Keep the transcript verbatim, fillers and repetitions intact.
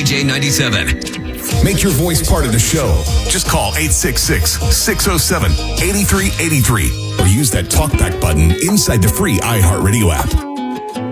J ninety-seven. Make your voice part of the show. Just call eight six six, six oh seven, eight three eight three or use that talkback button inside the free iHeartRadio app.